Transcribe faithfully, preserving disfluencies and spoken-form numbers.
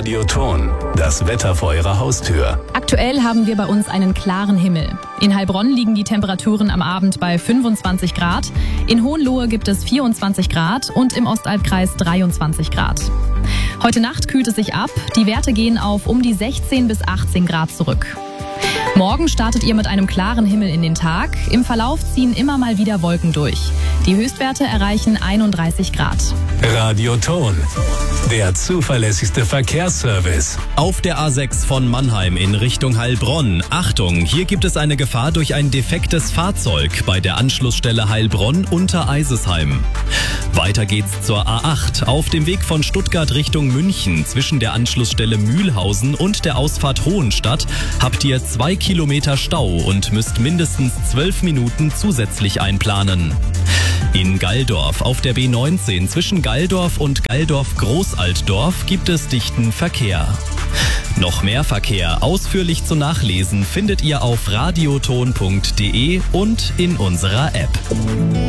Radioton, das Wetter vor Ihrer Haustür. Aktuell haben wir bei uns einen klaren Himmel. In Heilbronn liegen die Temperaturen am Abend bei fünfundzwanzig Grad, in Hohenlohe gibt es vierundzwanzig Grad und im Ostalbkreis dreiundzwanzig Grad. Heute Nacht kühlt es sich ab, die Werte gehen auf um die sechzehn bis achtzehn Grad zurück. Morgen startet ihr mit einem klaren Himmel in den Tag. Im Verlauf ziehen immer mal wieder Wolken durch. Die Höchstwerte erreichen einunddreißig Grad. Radioton, der zuverlässigste Verkehrsservice. Auf der A sechs von Mannheim in Richtung Heilbronn. Achtung, hier gibt es eine Gefahr durch ein defektes Fahrzeug bei der Anschlussstelle Heilbronn unter Eisesheim. Weiter geht's zur A acht. Auf dem Weg von Stuttgart Richtung München zwischen der Anschlussstelle Mühlhausen und der Ausfahrt Hohenstadt habt ihr zwei Kilometer Stau und müsst mindestens zwölf Minuten zusätzlich einplanen. In Galldorf auf der B neunzehn zwischen Galldorf und Galldorf-Großaltdorf gibt es dichten Verkehr. Noch mehr Verkehr ausführlich zu nachlesen findet ihr auf radioton punkt de und in unserer App.